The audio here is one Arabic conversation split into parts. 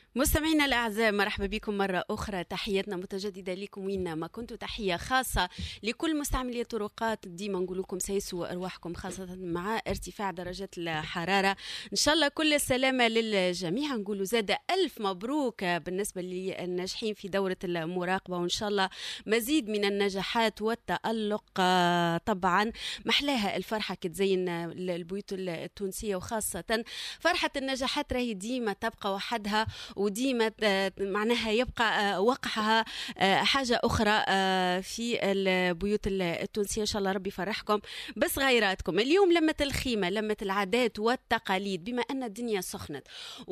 مستمعينا الأعزاء، مرحبا بكم مرة أخرى. تحياتنا متجددة لكم وينما كنتوا. تحية خاصة لكل مستعملي الطرقات. ديما نقول لكم سيسوا أرواحكم، خاصة مع ارتفاع درجات الحرارة. إن شاء الله كل السلامة للجميع. نقولوا زاد ألف مبروك بالنسبة للناجحين في دورة المراقبة، وإن شاء الله مزيد من النجاحات والتألق. طبعا محلاها الفرحة كتزين البيوت التونسية، وخاصة فرحة النجاحات راهي ديما تبقى وحدها، وديما معناها يبقى وقعها حاجة أخرى في البيوت التونسية. إن شاء الله ربي يفرحكم بس غيراتكم. اليوم لمة الخيمة، لمة العادات والتقاليد، بما أن الدنيا سخنت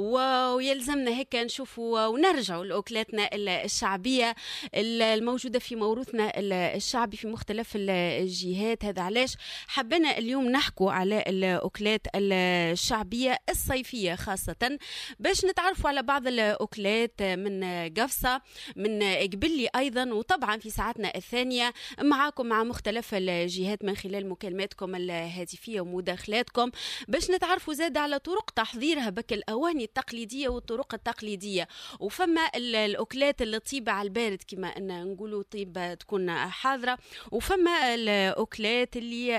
ويلزمنا هيك نشوفوا ونرجعوا لأكلاتنا الشعبية الموجودة في موروثنا الشعبي في مختلف الجهات. هذا علاش حبنا اليوم نحكوا على الأكلات الشعبية الصيفية، خاصة باش نتعرفوا على بعض الأكلات من قفصة، من قبلي أيضا، وطبعا في ساعتنا الثانية معاكم مع مختلف الجهات من خلال مكالماتكم الهاتفية ومداخلاتكم، باش نتعرفوا زاد على طرق تحضيرها بك الأواني التقليدية والطرق التقليدية. وفما الأكلات اللي طيبة على البارد كما أن نقولوا طيبة تكون حاضرة، وفما الأكلات اللي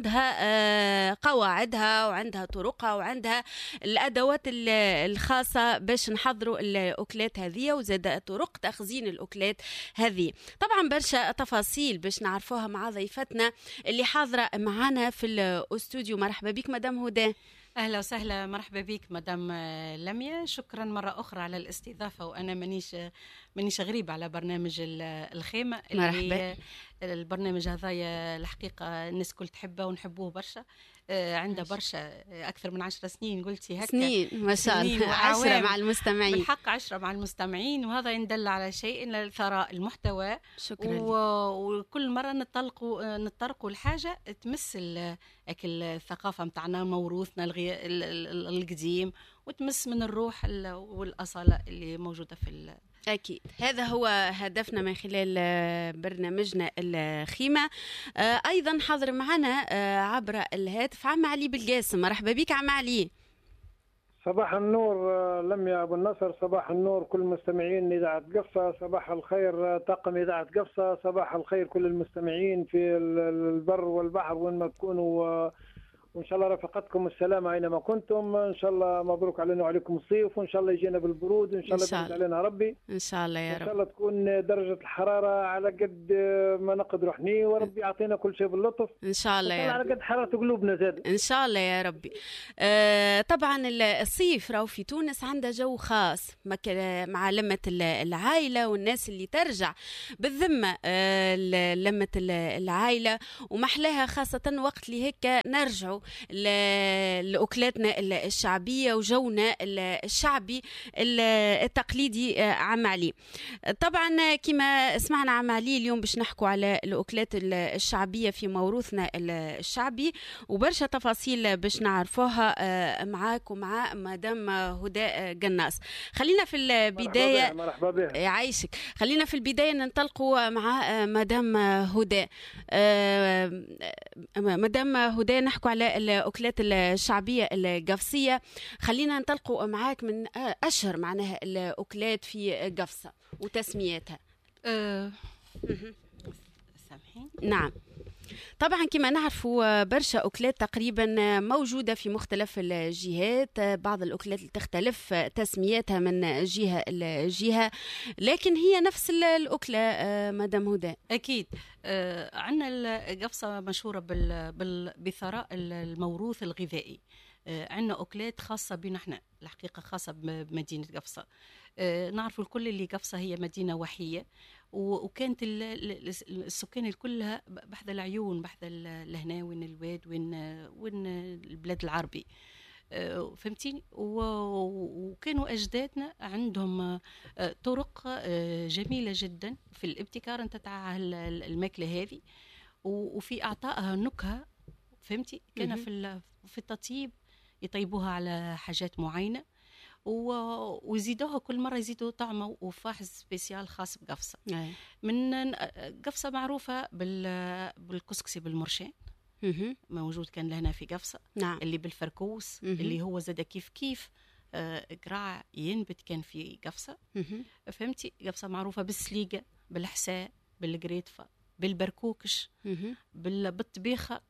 عندها قواعدها وعندها طرقها وعندها الأدوات الخاصة باش نحضروا الأكلات هذه، وزاد طرق تخزين الأكلات هذه. طبعا برشا تفاصيل باش نعرفوها مع ضيفتنا اللي حاضرة معنا في الاستوديو. مرحبا بك مدام هدى. أهلا وسهلا، مرحبا بك مدام لميا. شكرا مرة أخرى على الاستضافة، وأنا منيش غريبة على برنامج الخيمة. مرحبا. البرنامج هذا الحقيقة الناس كل تحبه ونحبوه برشا. عنده برشا أكثر من 10 سنين، قلتي هكا سنين ما شاء الله، 10 مع المستمعين. بالحق 10 مع المستمعين، وهذا يدل على شيء إن ثراء المحتوى. شكرا. وكل مرة نطرقوا الحاجة تمس الثقافة متاعنا، موروثنا القديم، وتمس من الروح والأصالة اللي موجودة في أكيد. هذا هو هدفنا من خلال برنامجنا الخيمة. أيضا حاضر معنا عبر الهاتف عم علي بالقاسم. مرحبا بك عم علي. صباح النور لميا أبو النصر، صباح النور كل مستمعين إذاعة قفصة، صباح الخير طاقم إذاعة قفصة، صباح الخير كل المستمعين في البر والبحر وين ما تكونوا، وإن شاء الله رفقتكم السلامة أينما كنتم. إن شاء الله مبروك علينا وعليكم الصيف، وإن شاء الله يجينا بالبرود، إن شاء الله يبارك علينا ربي. إن شاء الله يا رب. إن شاء الله تكون درجة الحرارة على قد ما نقدر احنا، وربي يعطينا كل شيء باللطف إن شاء الله يا رب. على قد حرارة قلوبنا زاد إن شاء الله يا ربي. طبعا الصيف راهو في تونس عنده جو خاص مع لمة العائلة والناس اللي ترجع بالذمة لمة العائلة ومحلاها، خاصة وقت اللي هيك نرجعوا لأكلاتنا الشعبية وجونا الشعبي التقليدي. عم علي، طبعا كما سمعنا عم علي اليوم باش نحكوا على الأكلات الشعبية في موروثنا الشعبي، وبرشا تفاصيل باش نعرفوها معاك ومع مدام هدى قناص. خلينا في البداية. مرحبا بها. يعيشك. خلينا في البداية ننطلقوا مع مدام هدى. مدام هدى نحكوا على الأكلات الشعبية القفصية. خلينا ننطلقوا معاك من أشهر معناها الأكلات في قفصة وتسمياتها. سامحين. نعم، طبعا كما نعرفوا برشا أكلات تقريبا موجودة في مختلف الجهات، بعض الأكلات اللي تختلف تسمياتها من جهة لجهة، لكن هي نفس الأكلة. مدام هدى. أكيد. عندنا القفصة مشهورة بثراء الموروث الغذائي. عندنا أكلات خاصة بنا احنا، الحقيقة خاصة بمدينة قفصة. نعرف الكل اللي قفصة هي مدينة وحية، وكانت السكان الكلها بحذا العيون، بحذا الهنا وين الواد وين البلاد العربي. فهمتيني؟ وكانوا أجدادنا عندهم طرق جميلة جدا في الابتكار تاع الماكلة هذه، وفي إعطائها نكهة. فهمتي؟ كان في التطيب يطيبوها على حاجات معينة، ويزيدوها كل مرة، يزيدوا طعمه وفاح سبيسيال خاص بقفصة. من قفصة معروفة بالكسكسي بالمرشان، موجود كان لهنا في قفصة. نعم. اللي بالفركوس اللي هو زاد كيف قراع ينبت كان في قفصة. فهمتي؟ قفصة معروفة بالسليقة، بالحساء، بالقريطفة، بالبركوكش، بالطبيخة،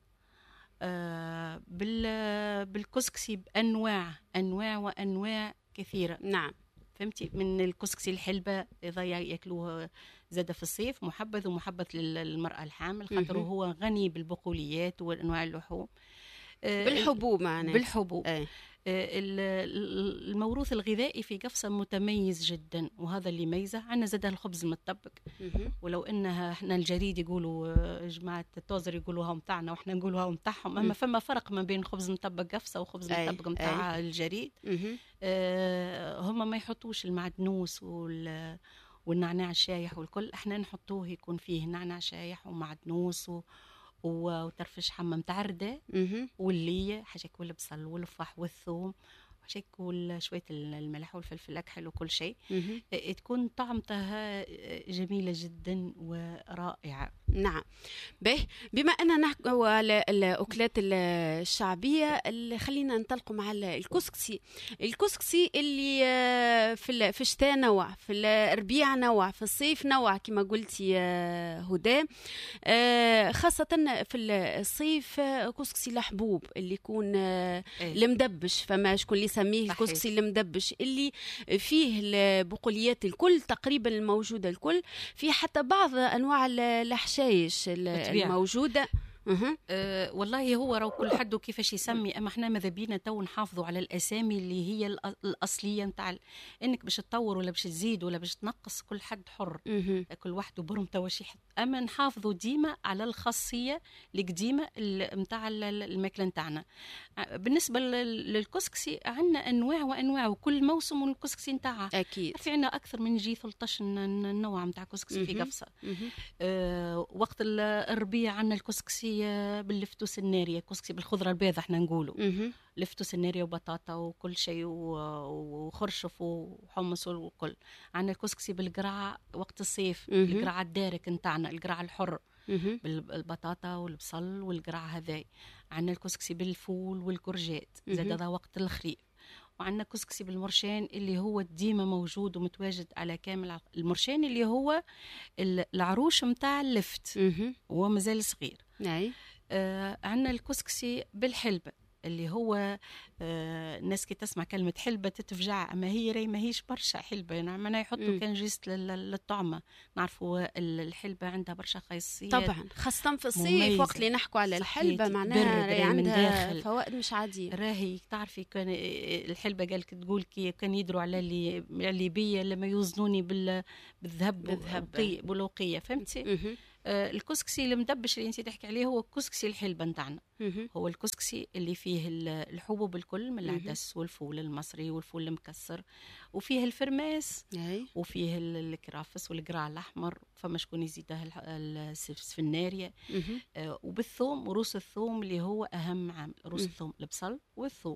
بالكسكسي بأنواع وأنواع كثيرة. نعم. فهمتي؟ من الكسكسي الحلبة إذا يأكلوه زاد في الصيف، محبذ للمرأة الحامل، خاطر هو غني بالبقوليات وأنواع اللحوم، بالحبوب معناه. بالحبوب. الموروث الغذائي في قفصة متميز جدا، وهذا اللي ميزه. عندنا زاد الخبز المطبق، ولو انها احنا الجريد يقولوا جماعه التوزر يقولوها متاعنا واحنا نقولوها متاعهم، اما فما فرق ما بين خبز مطبق قفصة وخبز مطبق متاع الجريد. هم ما يحطوش المعدنوس والنعناع الشايح والكل، احنا نحطوه يكون فيه نعناع شايح ومعدنوس وترفش حمة متعردة، واللي حاجك والبصل والفح والثوم، حاجك شوية الملح والفلفل الأكحل وكل شيء. تكون طعمتها جميلة جدا ورائعة. نعم. بما أننا نحكي على الأكلات الشعبية، اللي خلينا ننطلقوا مع الكسكسي. الكسكسي اللي في الشتاء نوع، في الربيع نوع، في الصيف نوع كما قلتي هدى. خاصة في الصيف كسكسي الحبوب اللي يكون المدبش، فما شكون اللي يسميه الكسكسي المدبش، اللي فيه البقوليات الكل تقريبا الموجودة الكل، في حتى بعض أنواع الحشائش الموجودة. والله هو راهو كل حد كيفاش يسمي، اما احنا ماذا بينا تو نحافظوا على الاسامي اللي هي الاصليه نتاع انك باش تطور ولا باش تزيد ولا باش تنقص، كل حد حر، كل واحد برمته واش يحب، اما نحافظوا ديما على الخاصيه القديمه نتاع الماكله نتاعنا. بالنسبه للكسكسي عندنا انواع وانواع، وكل موسم والكسكسي نتاعها اكيد. في عندنا اكثر من 13 نوع نتاع كسكسي في قفصه. وقت الربيع عندنا الكسكسي باللفتوس النارية، كسكسي بالخضرة البيضاء احنا نقولوا لفتوس النارية وبطاطا وكل شيء وخرشف وحمص والكل. عندنا الكسكسي بالقرعة وقت الصيف، القرعة الدارك نتاعنا، القرعة الحر بالبطاطا والبصل والقرعة هذاي. عندنا الكسكسي بالفول والكرجات زاد هذا وقت الخريف. وعندنا كسكسي بالمرشان اللي هو ديما موجود ومتواجد على كامل المرشان، اللي هو العروش متاع اللفت وهو مازال صغير. عندنا الكسكسي بالحلبة اللي هو الناس كي تسمع كلمة حلبة تتفجع، أما هي راي ما هيش برشا حلبة، يعني معناها يحطوا كان جيست للطعمة. نعرفوا الحلبة عندها برشا خاصيات طبعا، خاصة في الصيف وقت اللي نحكوا على الحلبة معناها عندها فوائد مش عادية. راهي تعرفي كان الحلبة قالك تقول كي كان يدروا على الليبية لما يوزنوني بالذهب بلوقية، فهمتي؟ الكسكسي المدبش اللي انت تحكي عليه هو كسكسي الحلبة نتاعنا، هو الكسكسي اللي فيه الحبوب الكل من العدس والفول المصري والفول المكسر، وفيه الفرماس وفيه الكرافس والقراع الأحمر، فما شكون يزيدها السفنارية، وبالثوم وروس الثوم اللي هو أهم عامل، روس الثوم، البصل والثوم.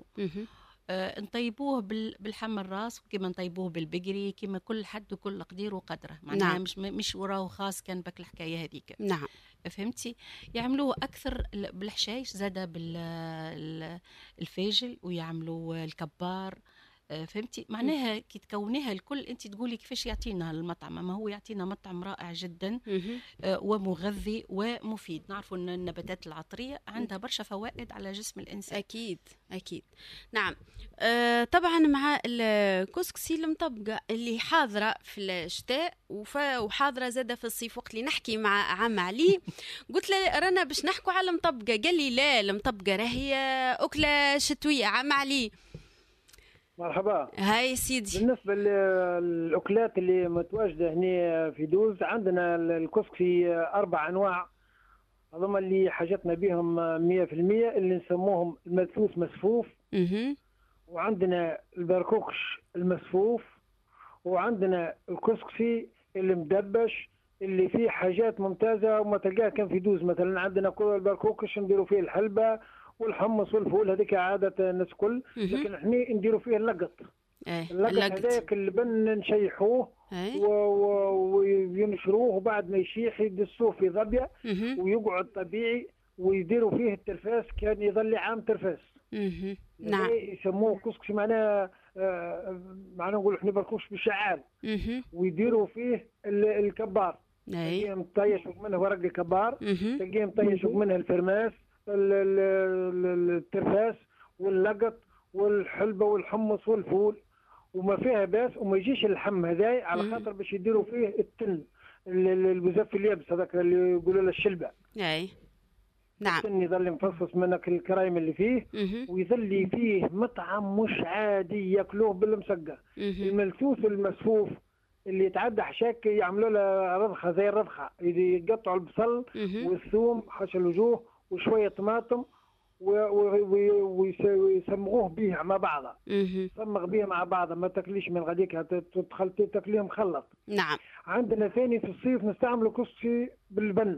نطيبوه بالحم الراس كما نطيبوه بالبقري، كما كل حد وكل قدير وقدره، معناها مش وراه خاص كان بك الحكايه هذيك. نعم، فهمتي؟ يعملوه اكثر بالحشايش زاده بالفاجل، ويعملوا الكبار. فهمتي؟ معناها كي تكونيها الكل انت تقولي كيفاش يعطينا المطعم، ما هو يعطينا مطعم رائع جدا ومغذي ومفيد. نعرفوا ان النباتات العطريه عندها برشا فوائد على جسم الانسان. اكيد اكيد. نعم. طبعا مع الكسكسي المطبقه اللي حاضره في الشتاء وحاضره زاده في الصيف. وقت اللي نحكي مع عم علي قلت له رانا باش نحكوا على المطبقه، قال لي لا، المطبقه راهي اكله شتويه. عم علي مرحبا. هاي سيدي. بالنسبة للأكلات اللي متواجدة هنا في دوز، عندنا الكسكسي 4 أنواع، هذوما اللي حاجتنا بهم 100%، اللي نسموهم المدفوس مسفوف، وعندنا البركوكش المسفوف، وعندنا الكسكسي اللي مدبش اللي فيه حاجات ممتازة وما تلقاها كان في دوز. مثلا عندنا كل البركوكش نديروا فيه الحلبة والحمص والفول، هذيك عادة الناس كل، لكن احنا نديروا فيه اللقط. اللقط هذاك اللبن نشيحوه وينشروه، وبعد ما يشيح يدسوه في ضبية ويقعد طبيعي، ويديروا فيه الترفاس، كان يظل عام ترفاس. نعم. يسموه كسكسي، معناه معناه نقول احنا بركوش بالشعال ويديروا فيه الكبار، تلقيهم طيشوا منه ورق الكبار، تلقيهم طيشوا منه الفرماس، الترفاس واللقط والحلبة والحمص والفول وما فيها باس، وما يجيش اللحم هذاي على خاطر باش يديروا فيه التن البزاف اليابس هذاك اللي يقولوا له الشلبة. اي نعم. التن يظل مفصص منك الكرايم اللي فيه ويظل فيه مطعم مش عادي ياكلوه بالمسقة. الملسوس المسفوف اللي يتعدى حشاك يعملوا له رضخة زي الرضخة، يقطعوا البصل والثوم حش الوجوه وشوية طماطم ويسمغوه بيه مع بعضه. صمغ بيه مع بعضه، ما تاكليش من غاديك تدخل تاكليه مخلط. نعم. عندنا ثاني في الصيف نستعملوا كسكسي باللبن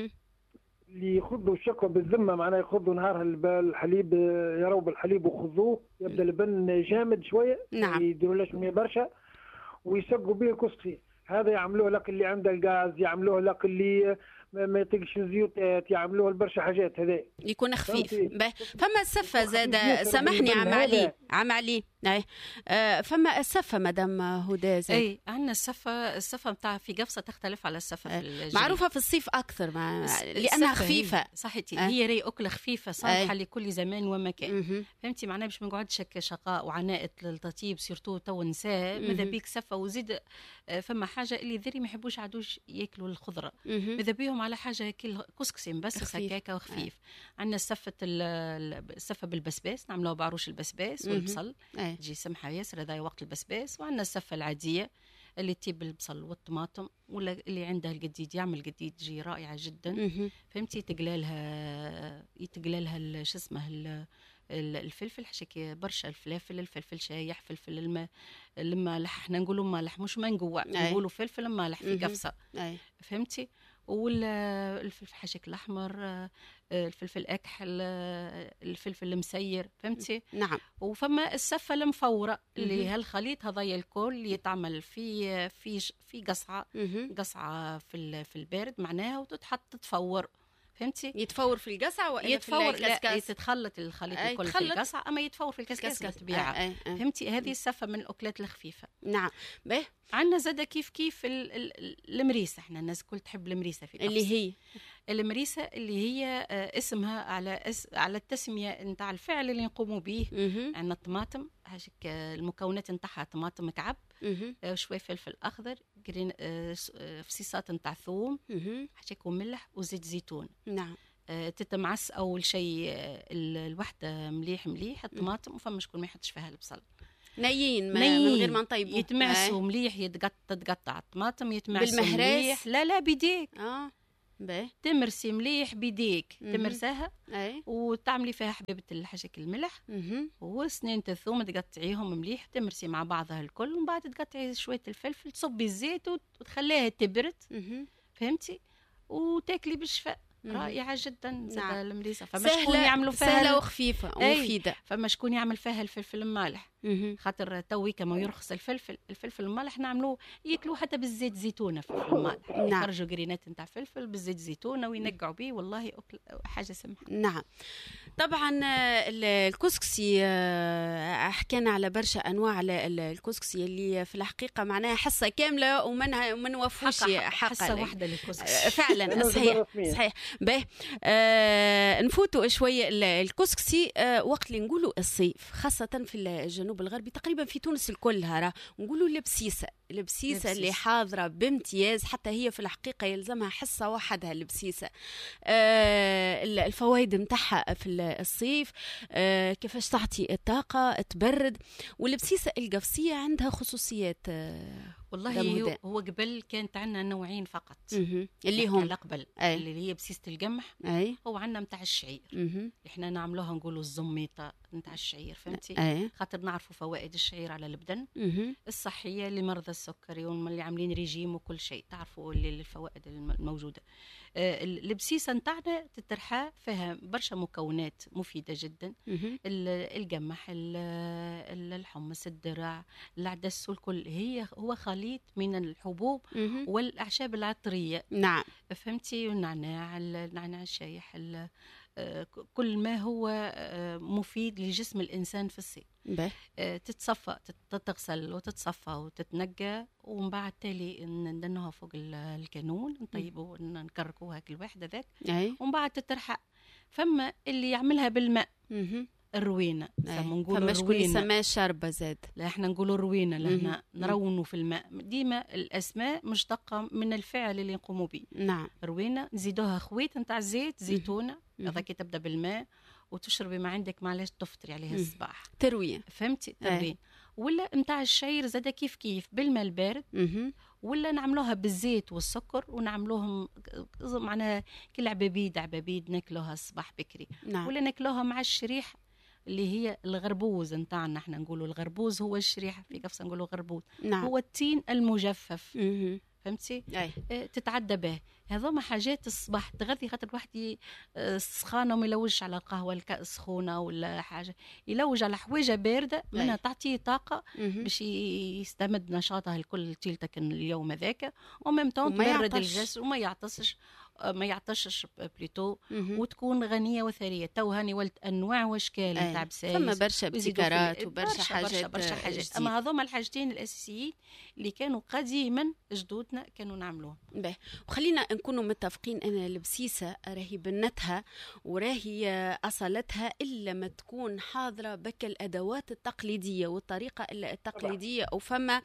اللي يخضوا الشكوى بالذمه، معناه يخضوا نهار الحليب، يروا بالحليب وخذوه يبدا اللبن جامد شويه. نعم. يديروا له شويه برشا ويسقوا به الكسكسي هذا، يعملوه لك اللي عنده الغاز، يعملوه لك اللي ما يطيقش الزيوتات، يعملوه لبرشا حاجات هذا يكون خفيف. فما السفه زاد، سامحني عم علي فما السفه مدام هدى زاد. اي عندنا السفه نتاع في قفصه تختلف على السفه في معروفه في الصيف اكثر لانها خفيفه. صحيتي هي راي اكله خفيفه صالحه لكل زمان ومكان. فهمتي معناها باش ما نقعدش شقاء وعناء للتطيب سيرتو تو نساء ماذا بيك سفه وزيد. فما حاجه اللي ذري ما يحبوش عادوش ياكلوا الخضره، ماذا بيهم على حاجه كسكسي بس هكاكا وخفيف. عندنا السفه بالبسباس نعملوها بعروش البسباس والبصل تجي سمحه ياسر، هذا وقت البسباس. وعندنا السفه العاديه اللي تجيب البصل والطماطم، ولا اللي عندها القديد يعمل قديد تجي رائعه جدا. فهمتي يتقلى لها شو اسمه الفلفل حشكي برشا، الفلفل شايح، فلفل المالح، احنا نقولوا مالح مش منقوع، نقولوا فلفل مالح في قفصه. فهمتي؟ والفلفل حشك الاحمر، الفلفل الاكحل، الفلفل المسير. فهمتي؟ نعم. وفما السفه المفوره اللي هالخليط هذايا الكل يتعمل في قصعه في البارد معناها، وتتحط تتفور. فهمتي؟ يتفور في القصعه ولا في الكسكاس؟ تتخلط الخليط الكل في القصعه، اما يتفور في الكسكاس بالطبيعه. فهمتي؟ هذه السفه من الاكلات الخفيفه. نعم. به عندنا زاده كيف المريسه، احنا الناس الكل تحب المريسه في اللي هي المريسه اللي هي اسمها على التسميه نتاع الفعل اللي نقوموا به. عندنا الطماطم هاشك المكونات نتاعها طماطم مكعب، شويه فلفل اخضر، فصيصات نتاع ثوم، هاشك وملح وزيت زيتون. نعم. تتمعس اول شيء الوحده مليح الطماطم، وفما شكون ما يحطش فيها البصل نيين من غير ما نطيبوه، يتمعسوا مليح، تتقطع الطماطم يتمعسوا مليح. لا بيديك تمرسي مليح بيديك، تمرساها وتعملي فيها حبيبه الحشك الملح وسنين الثوم تقطعيهم مليح، تمرسي مع بعضها الكل، ومن بعد تقطعي شويه الفلفل، تصبي الزيت وتخليها تبرد. فهمتي؟ وتاكلي بالشفاء. رائعه جدا. نعم. المريسه فما شكون يعملوا فيها سهله وخفيفه ومفيده. فما شكون يعمل فيها الفلفل المالح، خاطر توي كما يرخص الفلفل المالح نعملوه ياكلوه حتى بالزيت زيتونه. فلفل مالح يخرجوا قرينات نتاع فلفل بالزيت زيتونه وينقعوا به، والله حاجه سمحه. نعم. طبعا الكسكسي حكينا على برشا انواع الكسكسي اللي في الحقيقه معناها حصه كامله ومن وفوش حصه واحده للكسكسي فعلا. صحيح. به نفوتوا شويه الكسكسي وقت اللي نقولوا الصيف، خاصه في الجنوب الغربي، تقريبا في تونس الكلها راه نقولوا البسيسه اللي حاضره بامتياز، حتى هي في الحقيقه يلزمها حصه وحدها البسيسه. الفوائد نتاعها في الصيف، كيفاش تعطي الطاقه، تبرد. والبسيسه القفصيه عندها خصوصيات. والله هو قبل كانت عندنا نوعين فقط اللي هم على قبل اللي هي بسيسة القمح. هو عندنا متاع الشعير احنا نعملوها نقولوا الزميطه نتاع الشعير. فهمتي؟ خاطر نعرفوا فوائد الشعير على البدن الصحيه لمرضى السكري واللي عاملين ريجيم وكل شيء، تعرفوا الفوائد الموجوده. البسيسه نتاعنا تترحى فيها برشا مكونات مفيده جدا. القمح، الحمص، الدرع، العدس، والكل هو خليط من الحبوب والاعشاب العطريه. نعم. فهمتي؟ والنعناع الشايح، كل ما هو مفيد لجسم الإنسان في الصيف. تتصفى، تتغسل وتتصفى وتتنقى، ومن بعد تالي ندنوها فوق الكانون، نطيبوا نكركوها كل واحدة ذاك، ومن بعد تترحق. فما اللي يعملها بالماء، الروينة، فما شكون يسمى شربة زاد، لا احنا نقولوا الروينة لأننا نرونوا في الماء. ديما الأسماء مشتقة من الفعل اللي نقوموا به. نعم. روينة نزيدوها خويت نتاع زيت زيتونة، هذا كي تبدأ بالماء وتشربي ما عندك، معلش تفطري عليها الصباح. تروية، فهمتي؟ تروية. ولا نتاع الشعير زاد كيف كيف بالماء البارد، ولا نعملوها بالزيت والسكر ونعملوهم معناها كل عبابيد ناكلوها الصباح بكري. نعم. ولا ناكلوها مع الشريح اللي هي الغربوز نتاعنا، احنا نقولوا الغربوز هو الشريح، في قفصة نقولوا غربوز. نعم. هو التين المجفف. فهمتي؟ تتعدى به. هذوما حاجات الصباح تغذي، خاطر الواحد سخانه وما يلوجش على القهوه الكأس سخونه ولا حاجه، يلوج على حويجه بارده منها تعطيه طاقه باش يستمد نشاطه الكل تيلتك اليوم هذاك، ومام تبرد الجسم وما يعطسش، ما يعطشش بليتو، وتكون غنيه وثريه. تو هاني ولت انواع واشكال تاع بسايس، فما برشا ابتكارات وبرشا حاجات، برشا حاجات. اما هذوما الحاجتين الاساسيين اللي كانوا قديما جدودنا كانوا نعملوهم. وخلينا نكونوا متفقين ان البسيسه راهي بنتها وراهي اصلتها الا ما تكون حاضره بك الادوات التقليديه والطريقه التقليديه، او فما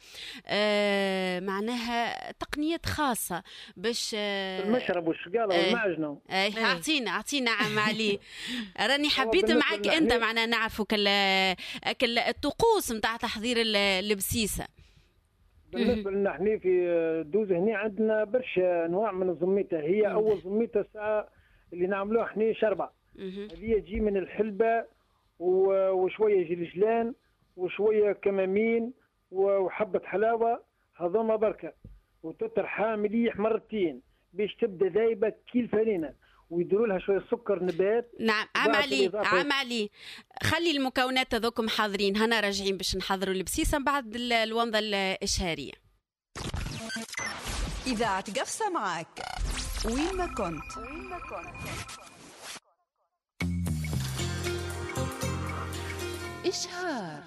معناها تقنيات خاصه باش المشرب والشقاله والمعجنه. اعطينا عم علي. راني حبيت معك انت معنا نعرفوا كل الطقوس نتاع تحضير البسيسه. بالنسبه لنا احنا في دوزه هنا عندنا برشا انواع من الزميته. هي اول زميته ساعه اللي نعملوها احنا شربه، هذه تجي من الحلبه وشويه جلجلان وشويه كمامين وحبه حلاوه، هذوما بركه، وتطرحها مليح مرتين باش تبدا ذايبه كي الفرينه، ويديروا لها شويه سكر نبات. نعم. عم علي خلي المكونات هذوكم حاضرين، هنا راجعين باش نحضروا البسيسه بعد الومضه الاشهاريه. اذاعه قفصه معك وين ما كنت. إشهار.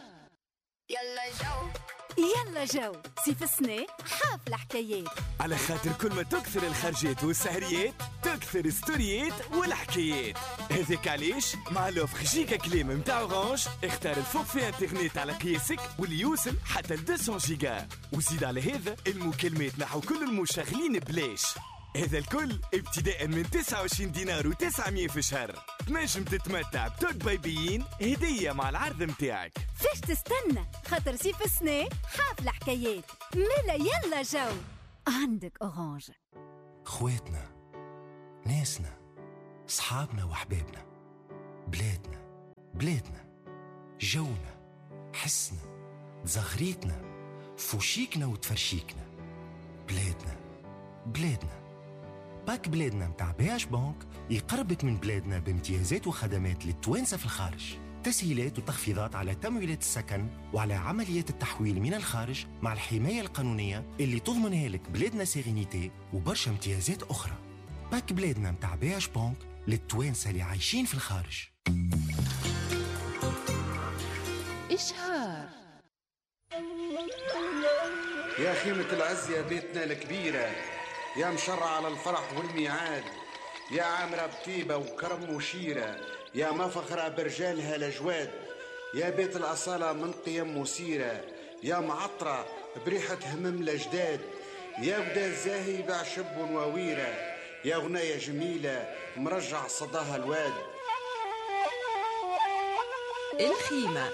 يلا جو سيف السنة حافلة حكايات، على خاطر كل ما تكثر الخرجات والسهريات تكثر ستوريات والحكايات. هذاك علاش مع لوفر جيجا كليم متاع اورانج اختار الفوق في انترنت على قياسك واللي يوصل حتى 200 جيجا، وزيد على هذا المكالمات نحو كل المشغلين بلاش. هذا الكل ابتداء من 29 دينار و900 في الشهر. تنجم تتمتع بتوك بايبيين هدية مع العرض متاعك. فاش تستنى؟ خاطر سيف السنة حافلة حكايات. ملا يلا جو عندك اورانج. خواتنا، ناسنا، صحابنا وحبابنا، بلادنا، جونا، حسنا، زغريتنا، فوشيكنا وتفرشيكنا. بلادنا. باك بلادنا متاع بياش بانك يقربك من بلادنا بامتيازات وخدمات للتوانسة في الخارج، تسهيلات وتخفيضات على تمويلات السكن وعلى عمليات التحويل من الخارج مع الحماية القانونية اللي تضمنها لك بلادنا سيرينيتي، وبرشا امتيازات أخرى. باك بلادنا متاع بياش بانك للتوانسة اللي عايشين في الخارج. إشهار. يا خيمة العز يا بيتنا الكبيرة، يا مشرع على الفرح والميعاد، يا عامرة بطيبة وكرم وشيرة، يا مفخرة برجالها الأجواد، يا بيت الأصالة من قيم وسيرة، يا معطرة بريحة همم الأجداد، يا ودا الزاهي بعشب وويرة، يا غناية جميلة مرجع صداها الواد. الخيمة.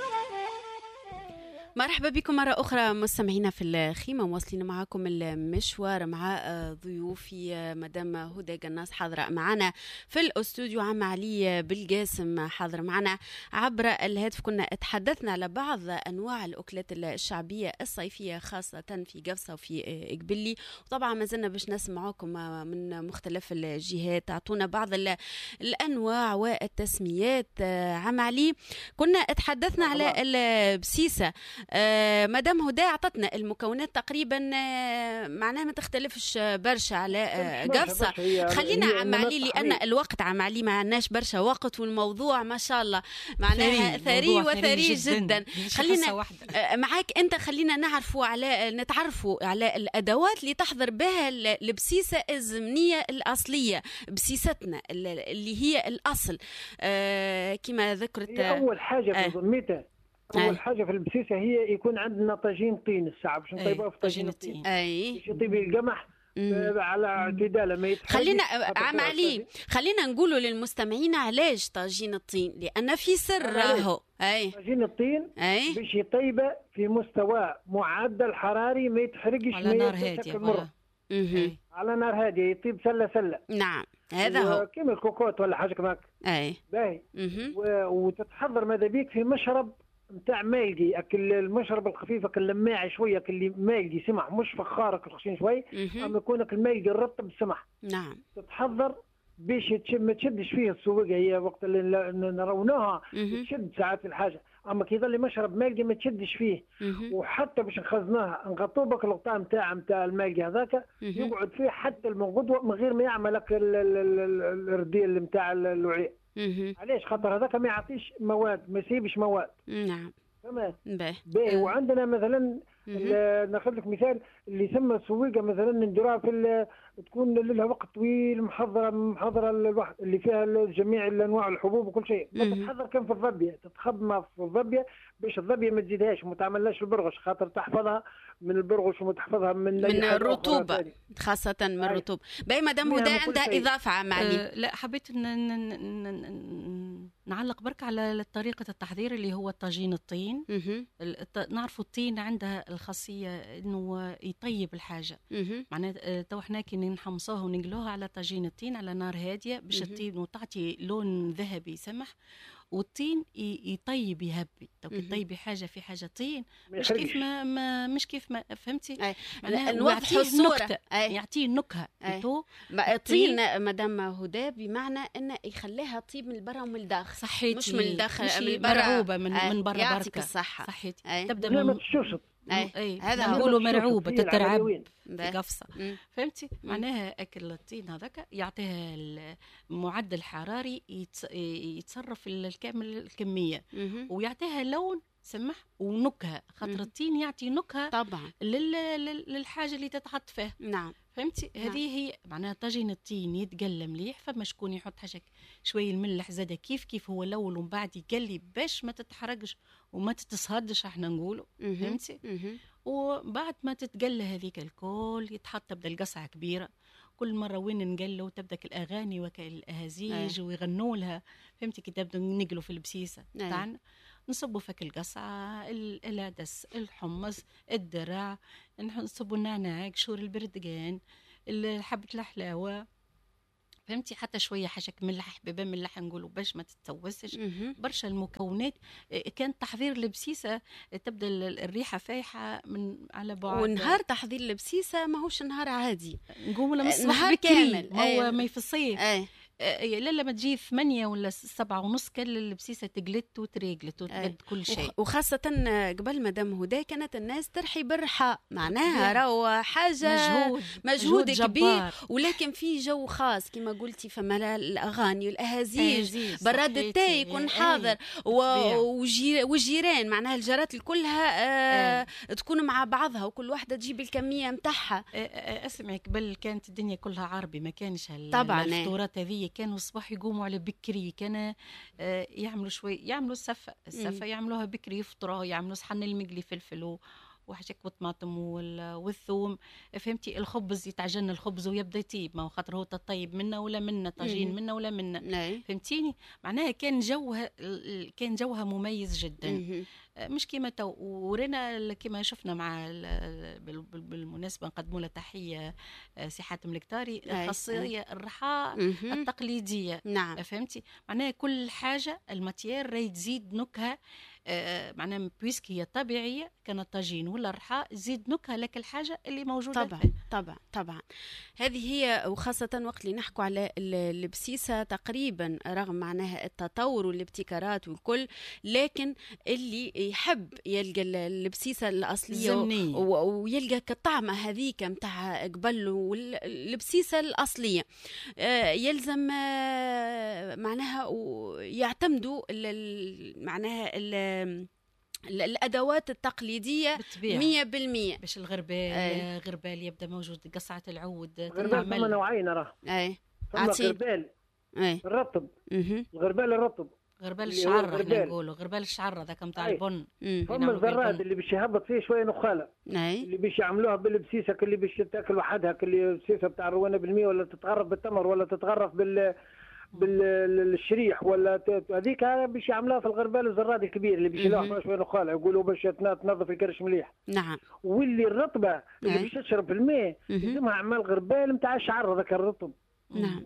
مرحبا بكم مرة أخرى مستمعينا في الخيمة، مواصلين معكم المشوار مع ضيوفي مدام هدى قناص حاضرة معنا في الأستوديو، عم علي بالقاسم حاضر معنا عبر الهاتف. كنا تحدثنا على بعض أنواع الأكلات الشعبية الصيفية خاصة في قفصة وفي قبلي، وطبعا ما زلنا باش نسمعكم من مختلف الجهات، أعطونا بعض الأنواع والتسميات. عم علي كنا تحدثنا على البسيسة، مدام هدى عطتنا المكونات تقريبا معناها ما تختلفش برشا على قفصة. خلينا عم علي لأن الوقت عم علي ما عندناش برشا وقت، والموضوع ما شاء الله معناها ثري وثري جدا. خلينا معاك أنت، خلينا نتعرفوا على الأدوات اللي تحضر بها البسيسة الزمنية الأصلية، بسيستنا اللي هي الأصل. كما ذكرت أول حاجة في ضميتها، أول حاجة في البسيسة هي يكون عندنا طاجين طين الساعة باش نطيبوها في طاجين الطين باش يطيب القمح على اعتدال ما يتحرقش. خلينا عم علي، خلينا نقولوا للمستمعين علاش طاجين الطين، لأن في سر راهو. طاجين الطين باش يطيبه في مستوى معدل حراري ما يتحرقش على نار هادية. على نار هادية يطيب سلة. نعم هذا هو كيما الكوكوت ولا حاجة كماك. باهي. وتتحضر ماذا بيك في مشرب نتاع مايلدي، اكل المشرب الخفيف اكل لماعي شويه، اللي مايلدي سمح مش فخارك الخشين شوي، اما يكونك المايلدي الرطب سمح. نعم. تتحضر باش ما تشدش فيه السويقه، هي وقت اللي نرونوها تشد ساعات الحاجه، اما كي يظل مشرب مايلدي ما تشدش فيه. وحتى باش نخزنوها نغطوه بك الغطاء نتاع المايلدي هذاك يقعد فيه حتى المغدوه من غير ما يعمل لك الرديل نتاع الوعاء. علاش؟ خاطر هذاك ما يعطيش مواد، ما يسيبش مواد. نعم تمام. باهي. وعندنا مثلا ناخذ لك مثال اللي يسمى السويقه مثلا نديروها في تكون لها وقت طويل محضره الواحد اللي فيها جميع الانواع الحبوب وكل شيء. تتحضر كم في الضبيه، تتخدم في الضبيه باش الضبيه ما تزيدهاش وما تعملهاش البرغش، خاطر تحفظها من البرغش وتحفظها من الرطوبه، خاصه من الرطوبه. باهي مدام هدى عندها اضافه عم علي. لا حبيت نعلق برك على طريقه التحضير اللي هو طاجين الطين. نعرفوا الطين عندها الخاصيه انه يطيب الحاجه. معناتها تو احنا كي نحمصوها ونقلوها على طاجين الطين على نار هاديه باش تطيب وتعطي لون ذهبي سمح، والطين يطيب يهبي. تو كي تطيبي حاجه في حاجه طين مش كيف ما فهمتي. نوضحوا الصوره، يعطيه نكهه. الطين مدام هدى بمعنى انه يخليها طيب من برا ومن الداخل. صحيح، مش من الداخل، من مرعوبه من برا. يعطيك الصحه. صحيح. تبدا من الشوشط. هذا نقولوا مرعوبه تترعب في قفصه. فهمتي؟ معناها اكل الطين هذاك يعطيها معدل حراري يتصرف الكامل الكميه، ويعطيها لون سمح ونكهه، خاطر الطين يعطي نكهه طبعا للحاجه اللي تتحط فيها. نعم. فهمتي؟ هذه هي معناها طاجين الطين يتقلى مليح، فما شكون يحط حاجه شويه الملح زاده كيف هو الاول، ومن بعد يقلي باش ما تتحرقش وما تتصهدش احنا نقولوا. فهمتي؟ وبعد ما تتقلى هذيك الكل يتحط، تبدا القصعه كبيره، كل مره وين نقلوا تبدا الاغاني وكالاهازيج ويغنوا لها. فهمتي؟ كي تبدا نقلوا في البسيسه تاعنا نصبوا فك القصعه، العدس، الحمص، الدرع، نصبوا النعناع، قشور البردقان، حبه الحلاوه. فهمتي؟ حتى شويه حشك ملح، حبيبه ملح نقولوا باش ما تتسوسش. برشا المكونات. كان تحضير البسيسه تبدا الريحه فايحه من على بعد. ونهار تحضير البسيسه ماهوش نهار عادي، نقوم نهار كامل. هو ما في الصيف. لا ما تجي 8 ولا 7:30 كل البسيسه تقلت وتريقلت وتقد كل شيء. وخاصه قبل مدام هدى كانت الناس ترحي بالرحى، معناها راهو حاجه مجهود كبير، ولكن في جو خاص كما قلتي، فما الاغاني والاهازيج، براد التاي يكون حاضر، والجيران معناها الجارات كلها تكون مع بعضها وكل واحده تجيب الكميه نتاعها. اسمعي قبل كانت الدنيا كلها عربي، ما كانش طبعا الفطورات هذه. كانوا الصباح يقوموا على بكري، كان يعملوا شوي، يعملوا السفة يعملوها بكري، يفطروا، يعملوا صحن المقلي فلفل وحشك والطماطم والثوم. فهمتي؟ الخبز يتعجن الخبز ويبدا يطيب، ما هو خاطر هو تطيب منا ولا منا، طاجين منا ولا منا. فهمتيني؟ معناها كان جوها مميز جدا. مش كيما تو ورينا كيما شفنا مع بالمناسبه نقدموا له تحيه سي حاتم الكتاري، الخاصيه الرحاء التقليديه. نعم. فهمتي؟ معناها كل حاجه الماتير راهي تزيد نكهه معناها بويسك هي طبيعيه كالطاجين ولا الرحاء زيد نكهه لك الحاجه اللي موجوده طبعا فيه. طبعا هذه هي، وخاصة وقت اللي نحكوا على البسيسة تقريبا رغم معناها التطور والابتكارات والكل، لكن اللي يحب يلقى البسيسة الأصلية ويلقى كالطعمة هذيك متاع قبل والبسيسة الأصلية يلزم معناها يعتمدوا معناها الأدوات التقليدية 100%. باش الغربال يبدأ موجود، قصعة العود الغربال ثم نوعين راه. ثم غربال الرطب، الغربال الرطب، غربال الشعر احنا نقولوا غربال الشعر هذاك نتاع البن. ثم الزراد اللي باش يهبط فيه شويه نخاله، اللي باش يعملوها بالبسيسه اللي باش تاكل وحدها، اللي البسيسه بتاع الروانه بالمية، ولا تتغرف بالتمر، ولا تتغرف بالشريح، ولا هذيك باش يعملوها في الغربال الزراد الكبير اللي باش يلوح شويه نخاله، يقولوا باش تنظف الكرش مليح. نعم. واللي الرطبه اللي باش تشرب في الماء يلزمها عمال غربال نتاع الشعر هذاك الرطب. نعم.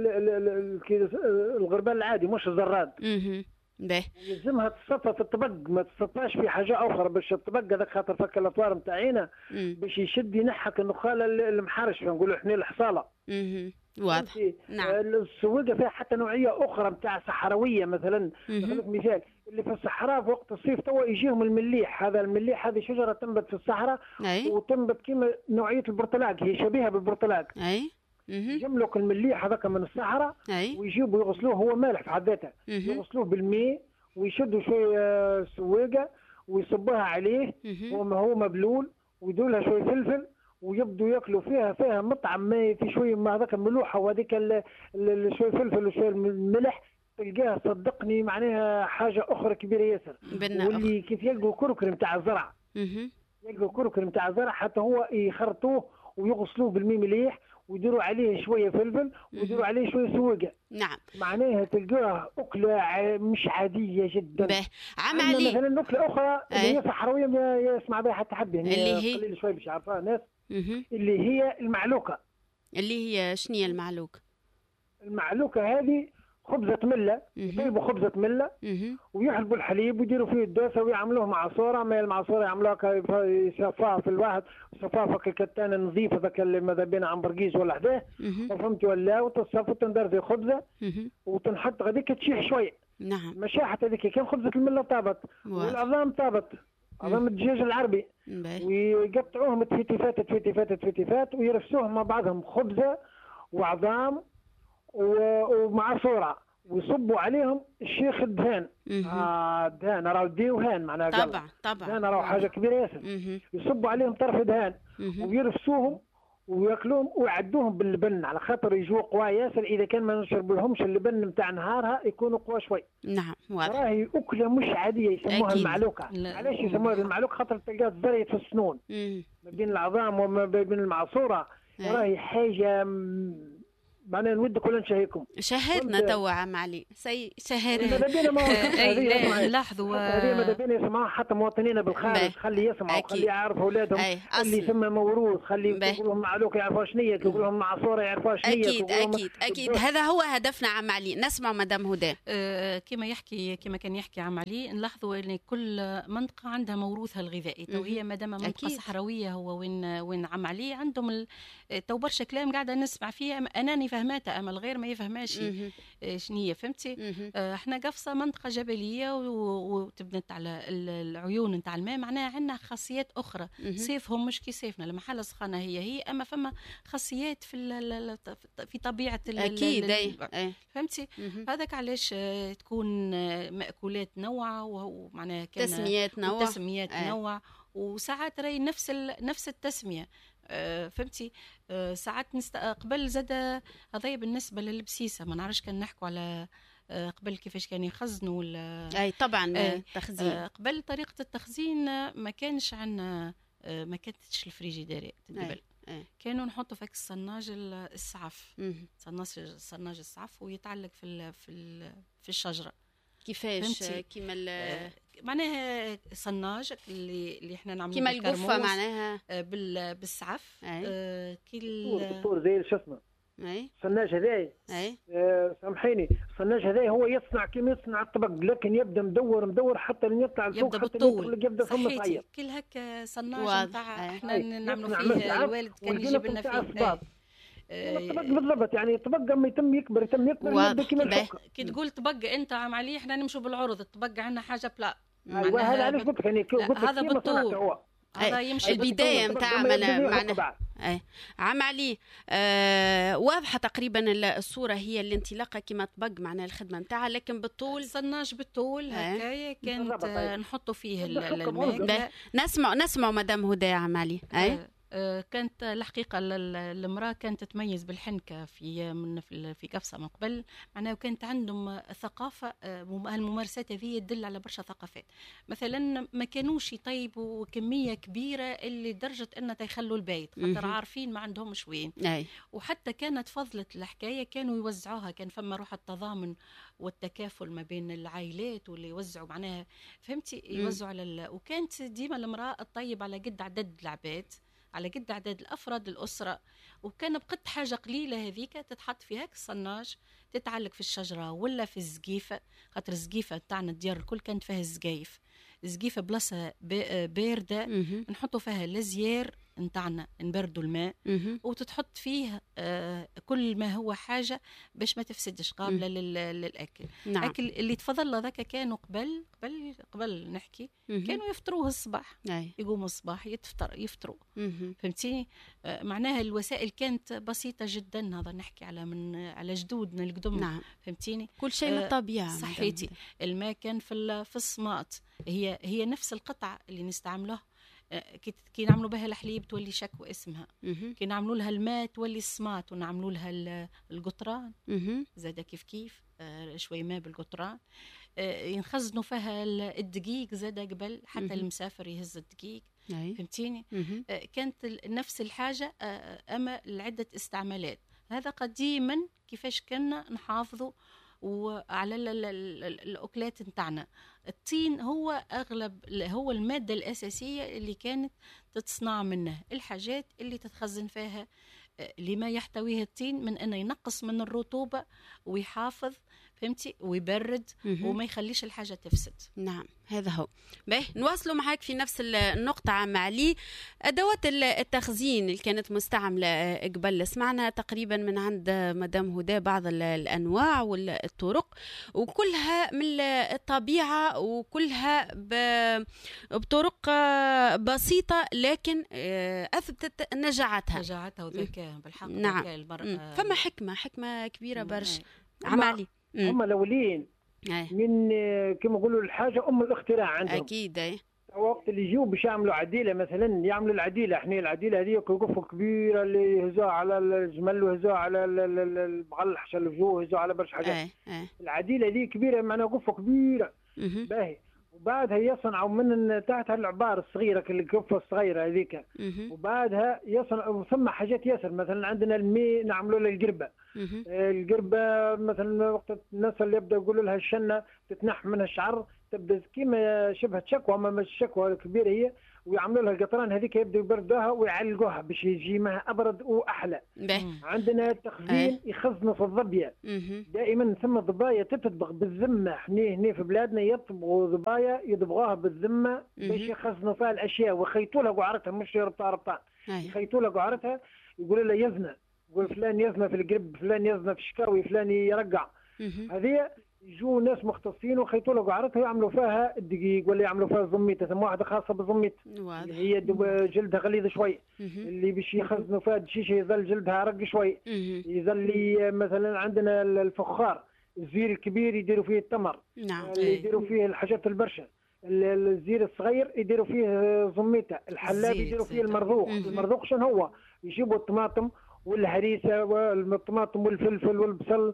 الغربال العادي مش الزراد. باهي. يلزمها تصفى في الطبق، ما تصفاش في حاجه اخرى، باش الطبق هذاك خاطر فك الاطوار نتاعينا باش يشد ينحك النخاله المحرش، نقولوا احنا الحصاله. واضح. نعم. السويقه فيها حتى نوعيه اخرى نتاع صحراويه، مثلا مثال اللي في الصحراء في وقت الصيف توا يجيهم المليح. هذا المليح هذه شجره تنبت في الصحراء وتنبت كيما نوعيه البرتلاق، هي شبيهه بالبرتلاق. يجملك المليح هذاك من الصحراء ويجيبوا يغسلوه، هو مالح في حد ذاته، يغسلوه بالماء ويشدوا شويه سويقه ويصبوها عليه وما هو مبلول، ويدوا لها شويه فلفل ويبدوا ياكلوا فيها مطعم ما في شويه ما هذاك الملوحه وهذيك شويه فلفل وشويه ملح، تلقاها صدقني معناها حاجه اخرى كبيره ياسر. واللي كيف يلقوا كركر نتاع الزرع، يلقوا كركر نتاع الزرع حتى هو يخرطوه ويغسلوه بالماء مليح ويديروا عليه شويه فلفل ويديروا عليه شويه سويقه. نعم. معناها تلقاها اكله مش عاديه جدا. عم علي مثلا اكله اخرى اللي هي صحراويه ما يسمع بها حتى حد، يعني اللي هي قليل شويه باش يعرفها الناس. اللي هي المعلوكه. اللي هي شنو هي المعلوكه؟ المعلوكه هذه خبزه مله، يطيبوا خبزه مله ويحلبوا الحليب ويديروا فيه الدوسه ويعملوه معصوره، ما المعصوره يعملوها يصفاها في الواحد، يصفاها في الكتان النظيف هذاك اللي ماذا بين عن برقيز ولا حداه، فهمت ولا، وتصفى وتندر في خبزه وتنحط غاديك تشيح شويه. نعم. مشاحه هذيك كان خبزه المله طابت والعظام طابت، عظام الدجاج العربي، ويقطعوهم تفيتيفات ويرفسوهم مع بعضهم خبزه وعظام ومعصوره، ويصبوا عليهم الشيخ الدهان. الدهان راهو ديوهان معناها طبعا دهان راهو حاجه كبيره ياسر. يصبوا عليهم طرف دهان ويرفسوهم وياكلوهم ويعدوهم باللبن على خاطر يجوا قوى ياسر. اذا كان ما نشرب لهمش اللبن نتاع نهارها يكونوا قوى شوي. نعم واضح. راهي اكله مش عاديه يسموها المعلوكه. علاش يسموها المعلوكه؟ خاطر تلقاها تزريت في السنون ما بين العظام وما بين المعصوره. راهي حاجه معناها نود كلنا نشهيكم. شهدنا توا عم علي شهدنا. لاحظوا هذه ماذا بينا يسمعوها حتى مواطنينا بالخارج، خلي يسمعوا، خلي يعرفوا اولادهم اللي يسمى موروث، خلي يقول لهم معلوكه يعرفوا شنو هي، يقول لهم معصوره يعرفوا شنو هي. اكيد هذا هو هدفنا عم علي. نسمع مدام هدى. كما كان يحكي عم علي، نلاحظوا ان كل منطقه عندها موروثها الغذائي. تو هي مادام منطقه صحراويه هو وين عم علي عندهم تو برشا كلام قاعده نسمع فيه اناني فهماتها اما الغير ما يفهماش شنو هي. فهمتي؟ احنا قفصه منطقه جبليه وتبنت على العيون نتاع الماء، معناها عندنا خاصيات اخرى. صيفهم مش كي صيفنا، المحله سخانه هي اما فما خاصيات في طبيعه اكيد. فهمتي؟ هذاك علاش تكون مأكولات نوعه ومعناها تسميات نوع وساعات راي نفس التسميه. فهمتي؟ ساعات قبل زاد هذايا بالنسبه للبسيسه، ما نعرفش كان نحكوا على قبل كيفاش كانوا يخزنوا ولا اي طبعا تخزين. قبل طريقه التخزين ما كانش عندنا، ما كانتش الفريجيدير قبل. كانوا نحطوا فيك الصناج السعف، صناج السعف ويتعلق في الشجره. كيفاش؟ كيما معناها صناج اللي احنا نعملوه كيما القفه معناها بالسعف. الطور زي شو اسمه الصناج هذايا سامحيني، الصناج هذايا هو يصنع كيما يصنع الطبق، لكن يبدا مدور حتى لين يطلع الفوق، يبدا بالطول، يبدا فم صغير كل هكا صناج نتاع احنا نعملوا فيه. الوالد كان يجيب لنا فيه الطبق بالضبط، يعني الطبق اما يتم يكبر يبدا كيما الحكه. كي تقول طبق انت عم عليه، احنا نمشوا بالعرض، الطبق عندنا حاجه بلا. ايوه هذا علاش قلت لك، يعني قلت لك هذا بالطول، هذا يمشي البدايه نتاع معنا عم علي. واضحه تقريبا الصوره، هي الانطلاقه كما طبق معنا الخدمه نتاعها، لكن بالطول صناج بالطول هكايا كانت نحطوا فيه الماء. نسمع مدام هدى عم علي. كانت الحقيقه المراه كانت تتميز بالحنكه في قفصه من قبل، معناها كانت عندهم ثقافه. هالممارسات هذه تدل على برشا ثقافات. مثلا ما كانوش يطيبوا كميه كبيره اللي لدرجه ان يخلوا البيت، خاطر عارفين ما عندهمش وين. وحتى كانت فضله الحكايه كانوا يوزعوها، كان فما روح التضامن والتكافل ما بين العائلات، واللي يوزعوا معناها فهمتي يوزعوا على وكانت ديما المراه تطيب على قد عدد العباد، على قد عدد الأفراد الأسرة. وكان بقت حاجة قليلة هذيك تتحط في هاك الصناج، تتعلق في الشجرة ولا في الزقيفة، خاطر الزقيفة تاعنا الديار الكل كانت فيها الزقايف. الزقيفة بلاصة باردة نحطوا فيها الزيار نتاعنا نبردوا الماء، وتتحط فيه كل ما هو حاجة باش ما تفسدش، قابلة للأكل. أكل اللي تفضل ذاك كانوا قبل نحكي كانوا يفطروه الصباح، يقوموا الصباح يفطروا. فهمتيني؟ معناها الوسائل كانت بسيطة جدا. هذا نحكي على جدودنا القدم. فهمتيني؟ كل شيء من الطبيعة. صحيتي. الماء كان في الصمات، هي نفس القطعة اللي نستعملوها. كي نعملوا بها الحليب تولي شكوى اسمها، كي نعملوا لها الماء تولي الصمات، ونعملوا لها القطران زاد كيف شوي ماء بالقطران. ينخزنوا فيها الدقيق زاد قبل، حتى المسافر يهز الدقيق. فهمتيني؟ كانت نفس الحاجة أما لعدة استعمالات. هذا قديما كيفاش كنا نحافظوا وعلى الأكلات نتاعنا. الطين هو هو المادة الأساسية اللي كانت تتصنع منه الحاجات اللي تتخزن فيها لما يحتويه الطين من أنه ينقص من الرطوبة ويحافظ، فهمتي، ويبرد وما يخليش الحاجة تفسد. نعم هذا هو. باهي نواصلوا معاك في نفس النقطة عم علي. أدوات التخزين اللي كانت مستعملة قبل سمعنا تقريبا من عند مدام هدى بعض الأنواع والطرق، وكلها من الطبيعة، وكلها بطرق بسيطة لكن أثبتت نجاعتها وذكاء بالحق. نعم. فما حكمة كبيرة برشا عم علي. هم الأولين من كما يقولوا الحاجة الاختراع عندهم. أكيد. وقت اللي يجوا باش يعملوا عديلة، مثلا يعملوا العديلة، احنا العديلة هذه كوقفوا كبيرة اللي يهزوها على الجمل ويهزوها على البغل، حشلفوه يهزوها على برشا حاجات. العديلة هذه كبيرة، معناها قفة كبيرة. باهي. وبعدها يصنعوا من تحتها العبار الصغيرة، القفة الصغيرة هذيك. وبعدها يصنعوا ثم حاجات ياسر. مثلا عندنا الماء نعملوا له القربة. القربة مثلا وقت الناس اللي يبدأ يقولوا لها الشنة تتنح منها الشعر، تبدا كيما شبه شكوى، ما مش شكوى كبيرة هي، ويعملوا لها القطران هذيك يبدأوا يبردوها ويعلقوها باش يجي معها أبرد وأحلى. عندنا التخزين يخزنوا في الضبية. دائما ثم ضبايا تطبخ بالذمة. هنا في بلادنا يطبخوا ضبايا يطبخوها بالذمة باش يخزنوا فيها الأشياء، ويخيطوا لها قعرتها، مش ربطان يخيطوا لها قعرتها، يقولوا لها يزنى، يقول فلان يزنى في القرب، فلان يزنى في الشكاوي، فلان يرقع. هذه يجوا ناس مختصين ويخيطوا له قعرتها ويعملوا فيها الدقيق، ولا يعملوا فيها الزميته. ثم واحده خاصه بالزميت هي جلدها غليظ شوي، اللي باش يخزنوا فيها الشيشه يظل جلدها رق شوي. يظل مثلا عندنا الفخار الزير الكبير يديروا فيه التمر. اللي يديروا فيه الحاجات البرشا. الزير الصغير يديروا فيه زميته. الحلاب يديروا فيه المرذوق شنو هو؟ يجيبوا الطماطم والهريسه والطماطم والفلفل والبصل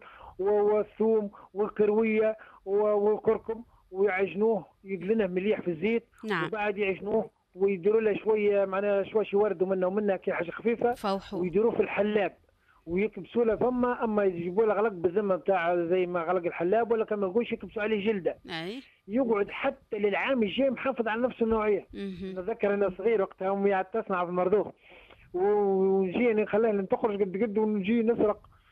والثوم والكرويه والكركم، ويعجنوه يقلنه مليح في الزيت. وبعد يعجنوه ويديروا له شويه معناها شويه يوردوا منه ومنها كي حاجه خفيفه، ويديروه في الحلاب ويكبسوا له فما. اما يجيبوا له غلق بالذمه بتاع زي ما غلق الحلاب، ولا كما نقولش يكبسوا عليه جلده. يقعد حتى للعام الجاي محافظ على نفس النوعيه. نتذكر انا صغير وقتها امي تصنع في المرذوق، ونجي نخليها تخرج قد ونجي نسرق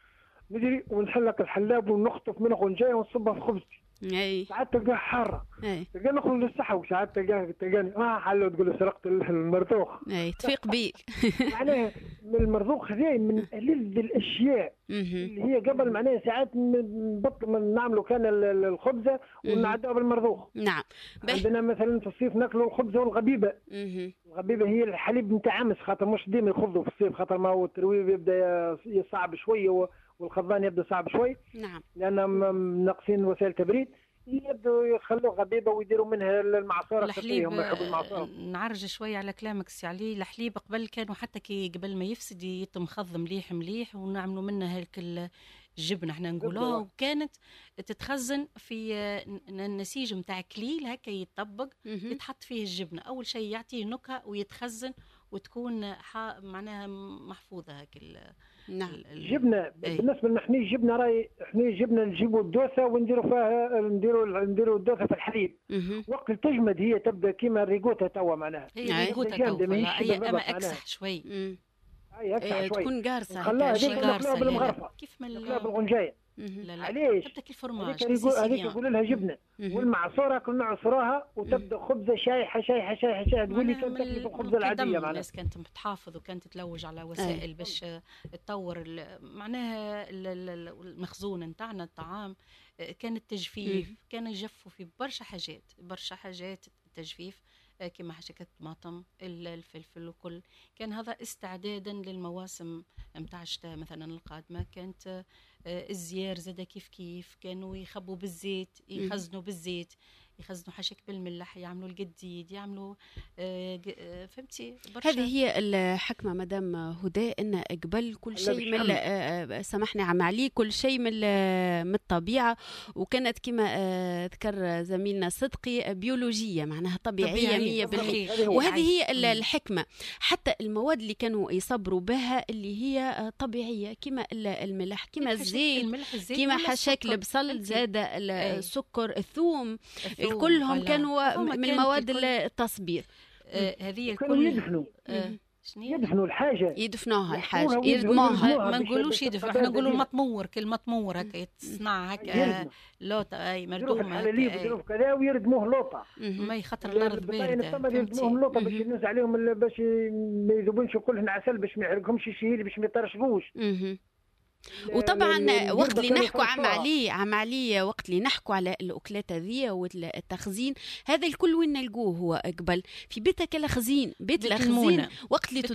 نجري ونحلك الحلاب ونخطف منه غنجايه ونصبها في خبزتي. اي ساعات تلقاه حاره، اي تلقى نخرج للصحة، وساعات تلقاني حلو تقول له سرقت المرذوخ. اي تفيق بيك. معناها المرذوخ هذا من ألذ الاشياء اللي هي قبل، معناها ساعات نبطل من نعملوا كان الخبزه ونعدوها بالمرذوخ. نعم. عندنا مثلا في الصيف ناكلوا الخبزه والغبيبه. الغبيبه هي الحليب نتاع امس، خاطر مش ديما يخبزوا في الصيف، خاطر ما هو الترويب يبدا يصعب شويه والخضان يبدا صعب شوي. نعم. لان ناقصين وسائل تبريد، يبدوا يخلوا غبيبه ويديروا منها المعصوره. الحليب نعرج شويه على كلامك سي علي. الحليب قبل كانوا حتى كي قبل ما يفسد يتمخض مليح مليح ونعملوا منه هيك الجبنه احنا نقولوها، وكانت تتخزن في النسيج نتاع كليل هكا يطبق، يتحط فيه الجبنه. اول شيء يعطيه نكهه ويتخزن وتكون معناها محفوظه هكا. نعم. الجبنه بالنسبه لنا احنا الجبنه راي احنا الجبنه نجيبوا الدوسه ونديروا فيها نديروا الدوسه في الحليب. وقت تجمد هي تبدا كيما الريغوتا توا، معناها هي ريغوتا هي اما اكسح شوي. اي اكسح شوي تكون قارصه قارصه بالمغرفه كيف ما بالغنجايه. لا علاش تبدا كي الفرماج هذيك يقولوا لها جبنه والمعصوره كنا نعصروها وتبدا خبزه شايحه شايحه شايحه شايحه. تقول لي كانت تاكل الخبزه العاديه، معناها الناس كانت تحافظ وكانت تلوج على وسائل باش تطور معناها المخزون نتاعنا الطعام. كان التجفيف، كان يجفوا في برشا حاجات التجفيف كما حشكة الطماطم الفلفل وكل. كان هذا استعدادا للمواسم متاع الشتاء مثلا القادمة. كانت الزيار زاد كيف كانوا يخبوا بالزيت، يخزنوا بالزيت، يخزنوا حشك بالملح، يعملوا القديد، يعملوا فهمتي برشا. هذه هي الحكمة مدام هدى، ان قبل كل شيء من سامحني عم علي كل شيء من الطبيعة، وكانت كما ذكر زميلنا صدقي بيولوجية، معناها طبيعية 100%. وهذه هي الحكمة. حتى المواد اللي كانوا يصبروا بها اللي هي طبيعية، كما الملح، كما الزيت، كما حشاك البصل، زاد السكر، الثوم، كلهم كانوا من مواد التصبير. هذه كانوا يدفنوا الحاجه، يدفنوها الحاجه، يردموها. ما نقولوش يدفنوا، احنا نقولوا المطمور. كالمطمور هكا تصنع هكا لوطه اي مردومه يديروا كذا ويردموه لوطه. ما يخطر الارض بارده، يردموهم لوطه باش ينزل عليهم، باش ما يذوبونش كلهم عسل، باش ما يحرقهمش الشهيل، باش ما يطرشقوش. وطبعا وقت اللي نحكوا عم علي وقت اللي نحكوا على الاكلات هذه والتخزين، هذا الكل وين نلقوه؟ هو قبل في بيتك الخزين، بيت الخزين وقت اللي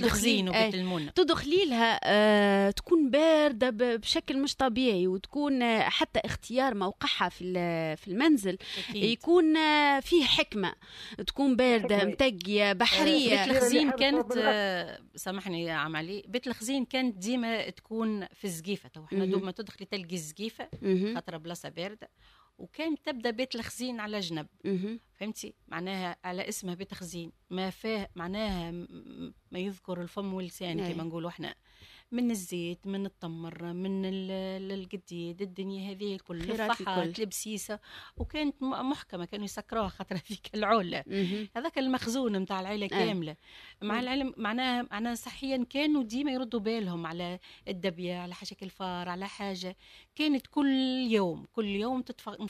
تدخلي لها تكون بارده بشكل مش طبيعي، وتكون حتى اختيار موقعها في المنزل يكون فيه حكمه، تكون بارده متقيه بحريه. بيت الخزين كانت سامحني يا عم علي، بيت الخزين كانت ديما تكون في الزقيفه. احنا دوب ما تدخلي تلقي الزقيفه خاطر بلاصه بارده، وكان تبدا بيت الخزين على جنب. فهمتي معناها على اسمها بيت خزين، ما فيه معناها ما يذكر الفم واللسان كما نقولوا احنا، من الزيت، من التمر، من القديد، الدنيا هذه الكل، الفحات، البسيسه. وكانت محكمه، كانوا يسكروها خاطر هذيك العله. هذاك المخزون نتاع العائله كامله. مع العلم معناها صحيا كانوا ديما يردوا بالهم على الدبيه، على حشك الفار، على حاجه. كانت كل يوم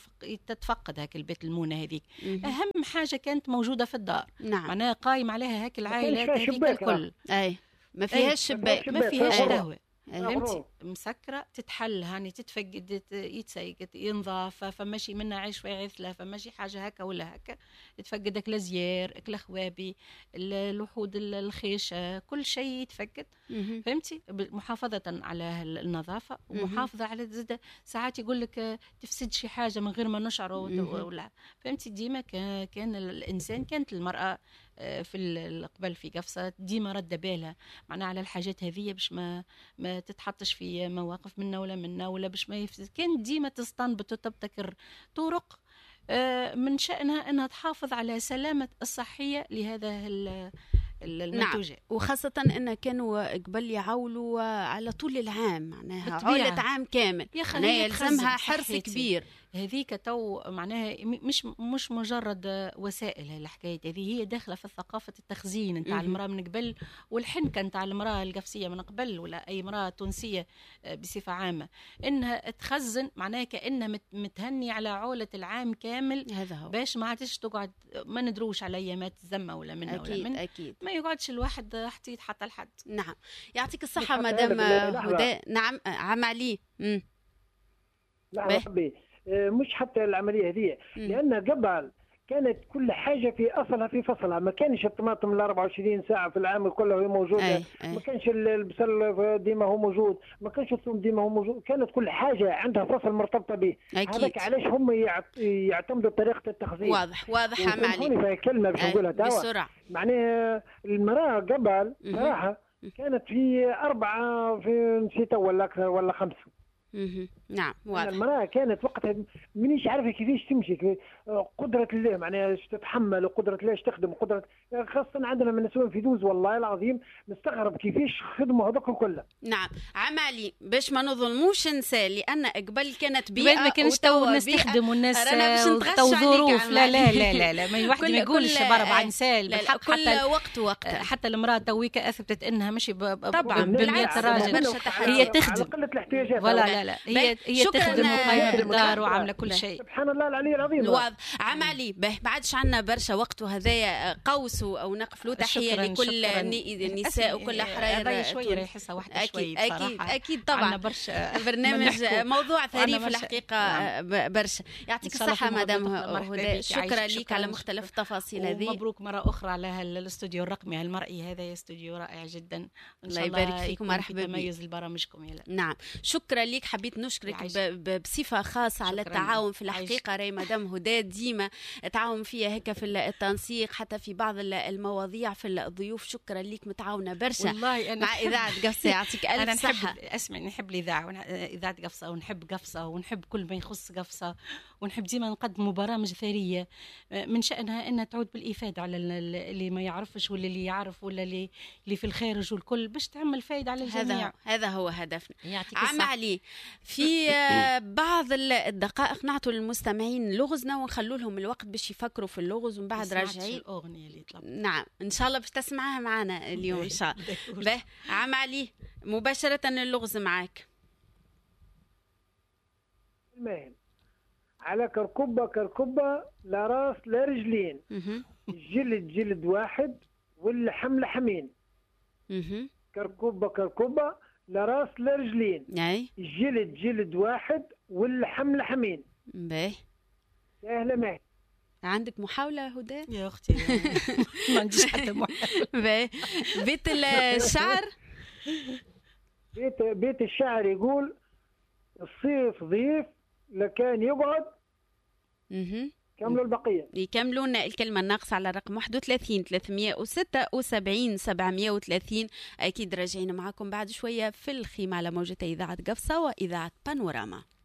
تتفقد هاك البيت المونه هذيك. اهم حاجه كانت موجوده في الدار. معناها قايم عليها هاك العائله هذيك الكل. ما فيهاش شباك، ما فيهاش قهوه، فهمتي؟ مسكره تتحل هاني، تتفقد، يتسيقط، ينضاف، فماشي منها عيش وعثله، فماشي حاجه هكا ولا هكا. تفقدك الزيار، اكل اللحود الخيشه، كل شيء يتفقد. فهمتي؟ محافظه على النظافه، ومحافظه على زده. ساعات يقول لك تفسد شي حاجه من غير ما نشعر ولا. فهمتي؟ ديما كان الانسان، كانت المراه في قبل في قفصه ديما رد بالها معناها على الحاجات هذه، باش ما تتحطش في مواقف منا ولا باش ما يفسد. كان ديما تستنبط وتبتكر طرق من شأنها أنها تحافظ على سلامة الصحية لهذا المنتوجات. نعم. وخاصة أن كانوا قبل يعولوا على طول العام، معناها عولة عام كامل، يلزمها حرص كبير. هذيك تو معناها مش مجرد وسائل الحكاية هذه، هي داخلة في ثقافة التخزين نتاع المرأة من قبل، والحنكة نتاع المرأة القفصية من قبل، ولا أي امرأة تونسية بصفة عامة، إنها تخزن معناها كأنها متهني على عولة العام كامل. هذا هو. باش ما عادش تقعد ما ندروش على أيامات الزمة ولا منها أكيد ولا من أكيد. ما يقعدش الواحد حتى حتى لحد. نعم يعطيك الصحة مدام هدى. نعم عم علي. لا ربي مش حتى العملية هذه، لأن قبل كانت كل حاجة في أصلها في فصلها، ما كانش الطماطم ال 24 ساعة في العام كله هي موجودة. ما كانش البصل ديما هو موجود، ما كانش الثوم ديما هو موجود، كانت كل حاجة عندها فصل مرتبطة به. هذاك علاش هم يعتمدوا طريقة التخزين. واضح عم علي. فيها كلمة باش نقولها توا بسرعة. معناها المرأة قبل صراحة كانت في 4 في نسيتها ولا أكثر ولا 5. نعم واضح. المرأة كانت وقتها مانيش عارفة كيفاش تمشي، قدرة الله معناها تتحمل، وقدرة الله تخدم، وقدرة خاصة عندنا من نسوان في دوز والله العظيم نستغرب كيفاش خدموا هذوك كلها. نعم عم علي باش ما نظلموش نساء، لأن قبل كانت بيئة قبل ما كانش تو الناس تخدم والناس تو ظروف. لا ما الواحد ما يقولش برا نساء كل وقت حتى المرأة تويك أثبتت أنها مش طبعا بالمئة راجل هي تخدم قلة الاحتياجات. لا هي تخدم وقايمة بالدار وعاملة كل شيء. سبحان الله العلي العظيم. واضح. عم علي ما عادش عندنا برشا وقت، وهذايا قوسوا أو نقفلوا. تحية لكل النساء وكل حراير. شوية يحسها واحدة شوية أكيد طبعا. برنامج موضوع ثري في الحقيقة برشا. يعطيك الصحة مدام هدى، شكرا لك على مختلف التفاصيل هذه. مبروك مرة أخرى على الاستوديو الرقمي المرئي، هذا استوديو رائع جدا. الله يبارك فيكم، مرحبا بك. تميز لبرامجكم. نعم شكرا لك. حبيت نشكرك بصفة خاصة على التعاون في الحقيقة. راي مدام هدى ديما تعاون فيها هيك في التنسيق حتى في بعض المواضيع في الضيوف. شكرا لك، متعاونة برشا والله. أنا مع إذاعة قفصة. يعطيك ألف صحة. نحب الإذاعة، إذاعة قفصة، ونحب قفصة، ونحب كل ما يخص قفصة، ونحب ديما نقدم برامج ثرية من شأنها أنها تعود بالإفادة على اللي ما يعرفش ولا اللي يعرف ولا اللي في الخارج والكل، باش تعمل فايدة على الجميع. هذا هو هدفنا. عم علي في بعض الدقائق نعطوا للمستمعين لغزنا ونخلوا لهم الوقت باش يفكروا في اللغز، ومن بعد راجعين الأغنية اللي طلبت. نعم إن شاء الله باش تسمعها معنا اليوم إن شاء الله. عم علي مباشرة اللغز معك. على كركبة لا راس لا رجلين، جلد واحد واللحم لحمين. كركبة لا راس لا رجلين، جلد واحد واللحم لحمين. باهي سهلة. ما عندك محاولة هدى يا أختي؟ ما عنديش حتى محاولة. باهي بيت الشعر. بيت الشعر يقول الصيف ضيف لكان يقعد. كملوا البقية. يكملوا لنا الكلمة الناقصة على رقم 31 376 730. أكيد راجعين معكم بعد شوية في الخيمة على موجة إذاعة قفصة وإذاعة بانوراما.